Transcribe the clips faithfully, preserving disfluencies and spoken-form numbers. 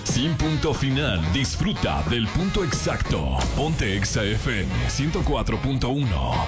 Sin punto final, disfruta del punto exacto. Ponte Exa F M ciento cuatro punto uno.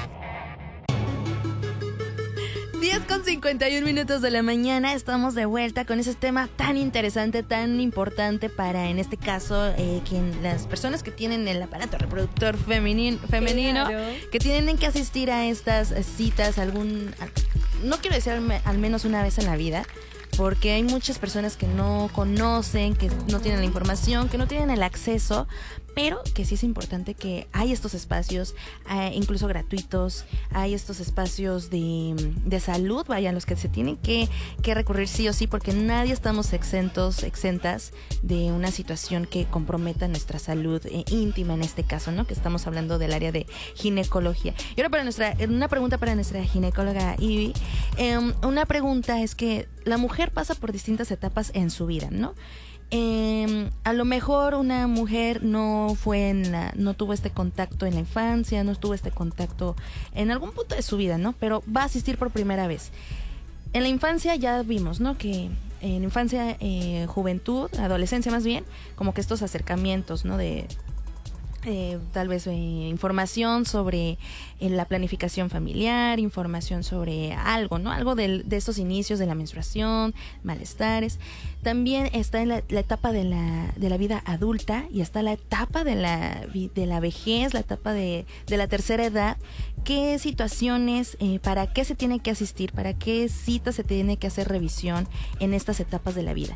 diez con cincuenta y un minutos de la mañana, estamos de vuelta con ese tema tan interesante, tan importante para, en este caso, eh, quien, las personas que tienen el aparato reproductor femenino, femenino claro. que tienen que asistir a estas citas, algún, no quiero decir al, al menos una vez en la vida, porque hay muchas personas que no conocen, que no tienen la información, que no tienen el acceso, pero que sí es importante que hay estos espacios, eh, incluso gratuitos, hay estos espacios de, de salud, vaya, los que se tienen que, que recurrir sí o sí, porque nadie estamos exentos, exentas de una situación que comprometa nuestra salud eh, íntima en este caso, ¿no? Que estamos hablando del área de ginecología. Y ahora para nuestra, una pregunta para nuestra ginecóloga Ivy. Eh, una pregunta es que la mujer pasa por distintas etapas en su vida, ¿no? Eh, a lo mejor una mujer no fue en la, no tuvo este contacto en la infancia, no tuvo este contacto en algún punto de su vida, ¿no? Pero va a asistir por primera vez. En la infancia ya vimos, ¿no? Que en infancia, eh, juventud, adolescencia más bien, como que estos acercamientos, ¿no? De Eh, tal vez eh, información sobre eh, la planificación familiar, información sobre algo, ¿no? Algo de, de estos inicios de la menstruación, malestares. También está en la, la etapa de la, de la vida adulta y está la etapa de la, de la vejez, la etapa de, de la tercera edad. ¿Qué situaciones, eh, para qué se tiene que asistir, para qué citas se tiene que hacer revisión en estas etapas de la vida?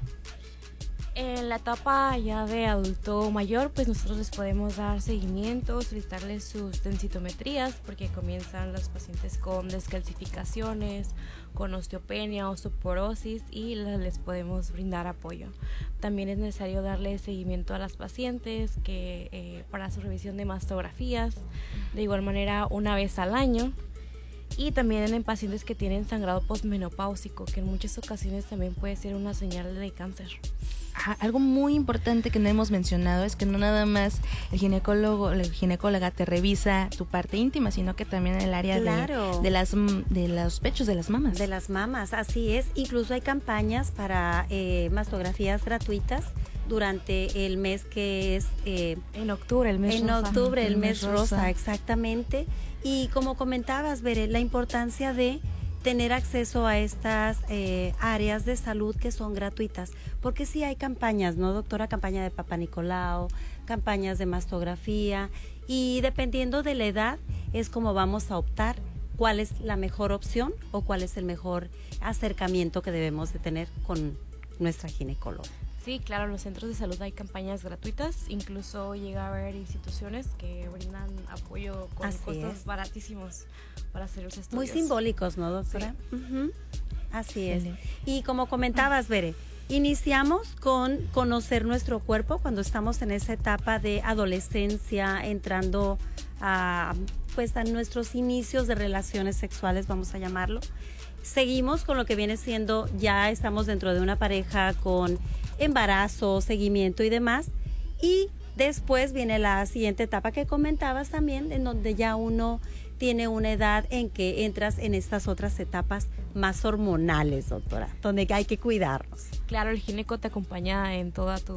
En la etapa ya de adulto mayor, pues nosotros les podemos dar seguimiento, solicitarles sus densitometrías, porque comienzan los pacientes con descalcificaciones, con osteopenia, osteoporosis, y les podemos brindar apoyo. También es necesario darle seguimiento a las pacientes que eh, para su revisión de mastografías, de igual manera una vez al año. Y también en pacientes que tienen sangrado posmenopáusico, que en muchas ocasiones también puede ser una señal de cáncer. Ah, algo muy importante que no hemos mencionado es que no nada más el ginecólogo, la ginecóloga te revisa tu parte íntima, sino que también en el área claro. de, de, las, de los pechos, de las mamas. De las mamas, así es. Incluso hay campañas para eh, mastografías gratuitas durante el mes que es... Eh, en octubre, el mes en rosa. En octubre, el, el mes, mes rosa. rosa, exactamente. Y como comentabas, Bere, la importancia de tener acceso a estas eh, áreas de salud que son gratuitas, porque sí hay campañas, ¿no, doctora? Campaña de Papá Nicolau, campañas de mastografía, y dependiendo de la edad es como vamos a optar cuál es la mejor opción o cuál es el mejor acercamiento que debemos de tener con nuestra ginecóloga. Sí, claro, en los centros de salud hay campañas gratuitas, incluso llega a haber instituciones que brindan apoyo con Así costos es. baratísimos para hacer los estudios. Muy simbólicos, ¿no, doctora? Sí. Uh-huh. Así es. Sí. Y como comentabas, Bere, iniciamos con conocer nuestro cuerpo cuando estamos en esa etapa de adolescencia, entrando a, pues, a nuestros inicios de relaciones sexuales, vamos a llamarlo. Seguimos con lo que viene siendo, ya estamos dentro de una pareja con embarazo, seguimiento y demás, y después viene la siguiente etapa que comentabas también, en donde ya uno tiene una edad en que entras en estas otras etapas más hormonales, doctora, donde hay que cuidarnos. Claro, el gineco te acompaña en toda tu